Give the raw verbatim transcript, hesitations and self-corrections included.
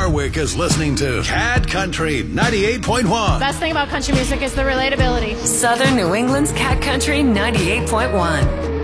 Berwick is listening to Cat Country ninety-eight point one. Best thing about country music is the relatability. Southern New England's Cat Country ninety-eight point one.